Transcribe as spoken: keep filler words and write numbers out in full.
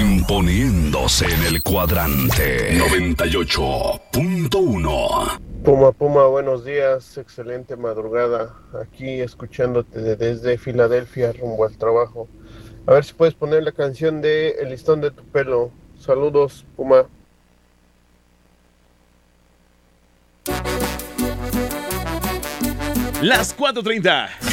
Imponiéndose en el cuadrante noventa y ocho punto uno. Puma, Puma, buenos días, excelente madrugada, aquí escuchándote de- desde Filadelfia rumbo al trabajo. A ver si puedes poner la canción de El listón de tu pelo. Saludos, Puma. Las cuatro treinta.